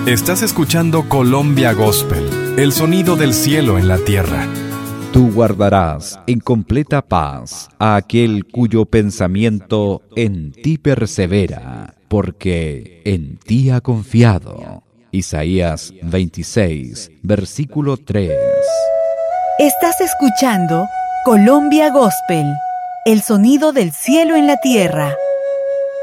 Estás escuchando Colombia Gospel, el sonido del cielo en la tierra. Tú guardarás en completa paz a aquel cuyo pensamiento en ti persevera, porque en ti ha confiado. Isaías 26, versículo 3. Estás escuchando Colombia Gospel, el sonido del cielo en la tierra.